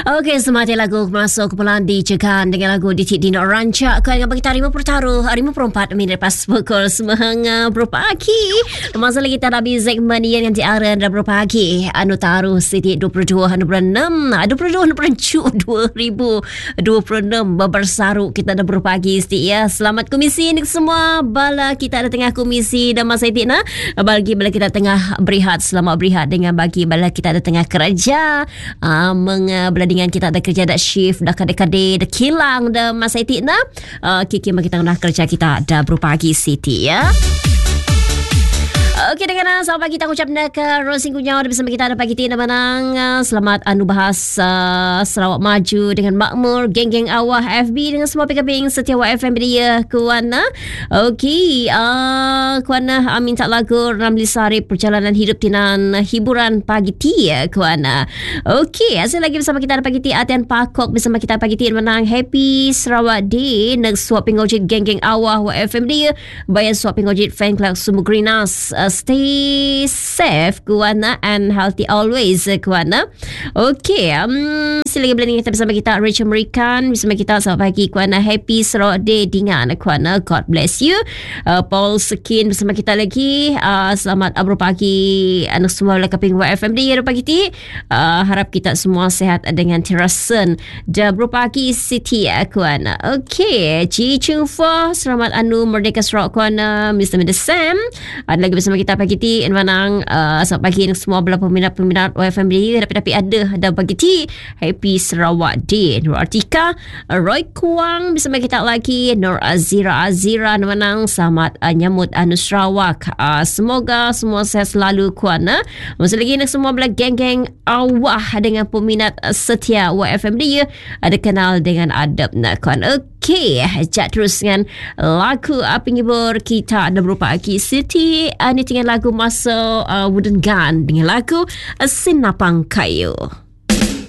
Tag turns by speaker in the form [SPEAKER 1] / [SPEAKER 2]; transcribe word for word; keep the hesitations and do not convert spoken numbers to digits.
[SPEAKER 1] Okey, semati lagu masuk kumpulan dicekan dengan lagu Ditik Dino Rancak kau dengan bagi tarima pertaruh lima puluh empat minit lepas pukul sembilan berpagi. Masa lagi kita habis segmen yang diarah dan berpagi anu taruh Siti dua puluh dua bulan enam dua puluh dua bulan Jun dua ribu dua puluh enam bersaru kita dah berpagi Siti ya. Selamat komisi ni semua bala kita ada tengah komisi dan masa itu nah bagi bala kita tengah berehat selamat berehat dengan bagi bala kita ada tengah kerja uh, meng dengan kita ada kerja dak shift dah kadek-kadek dah kilang dah masa itu nah uh, kiki kita dah kerja kita dah berpagi Siti ya. Okey, dengan selamat pagi kita ucap nak ke Rosing Kunyau bersama kita ada pagi Tina Menang. Selamat anu bahas uh, Sarawak Maju dengan makmur geng-geng awah F B dengan semua pekabing setia F M dia kuana. Okey, uh, kuana uh, minta lagu Ramli Sarip perjalanan hidup tinan hiburan pagi Tia kuana. Okey, hasil lagi bersama kita ada pagi Tia Atian Pakok bersama kita pagi Tia Menang. Happy Sarawak Day nak suap pengojit geng-geng awah F M dia bayar suap pengojit fan club semua Greenhouse. Uh, stay safe kuana and healthy always kuana. Okay, um, sila lagi kita bersama kita Rachel American bersama kita selamat pagi kuana. Happy Sarawak Day dengan kuana. God bless you. uh, Paul Sekin bersama kita lagi. uh, selamat abro pagi anak semua lekaping F M D ya pagi ti. uh, harap kita semua sehat dengan terasen dan abro pagi Siti kuana. Okay, Ci Chung Fo selamat anu Merdeka Sarawak kuana. Mister Mister Sam ada lagi bersama kita pagi ti Enwanang. uh, selamat pagi semua belah peminat-peminat W F M D tapi-tapi ada ada pagi ti. Happy Sarawak Day. Nur Artika, Roy Kuang bersama kita lagi. Nur Azira Azira Enwanang selamat uh, nyambut anu Sarawak. uh, semoga semua sehat selalu kuana. Masa lagi nak semua belah geng-geng awah dengan peminat uh, setia W F M D ada kenal dengan adab nak kuana. Okey, jat terus dengan lagu uh, penghibur kita ada berupa Aki Siti. Uh, ni dengan lagu masuk uh, Wooden Gun dengan lagu uh, Sinapang Kayu.